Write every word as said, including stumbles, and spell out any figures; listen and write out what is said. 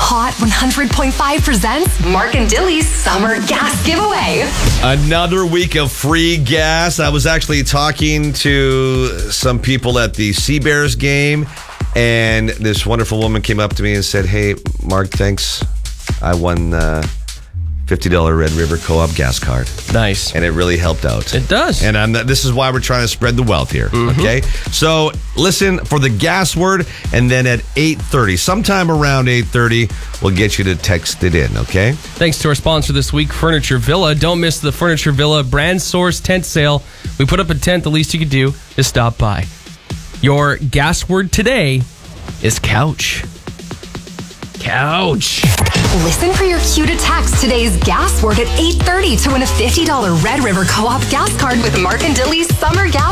Hot one hundred point five presents Mark and Dilly's Summer Gas Giveaway. Another week of free gas. I was actually talking to some people at the Sea Bears game, and this wonderful woman came up to me and said, "Hey, Mark, thanks. I won uh fifty dollars Red River Co-op gas card." Nice. And it really helped out. It does. And I'm, this is why we're trying to spread the wealth here, mm-hmm. okay? So listen for the gas word, and then at eight thirty, sometime around eight thirty, we'll get you to text it in, okay? Thanks to our sponsor this week, Furniture Villa. Don't miss the Furniture Villa brand source tent sale. We put up a tent. The least you could do is stop by. Your gas word today is couch. Couch. Listen for your cue to text today's gas word at eight thirty to win a fifty dollars Red River Co-op gas card with Mark and Dilly's Summer Gas